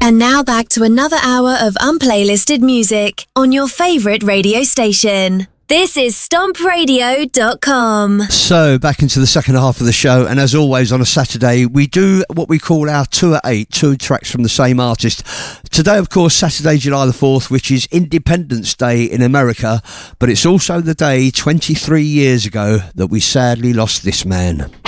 And now back to another hour of unplaylisted music on your favourite radio station. This is StompRadio.com. So, back into the second half of the show, and as always on a Saturday, we do what we call our 2 at 8, 2 tracks from the same artist. Today, of course, Saturday, July the 4th, which is Independence Day in America, but it's also the day 23 years ago that we sadly lost this man.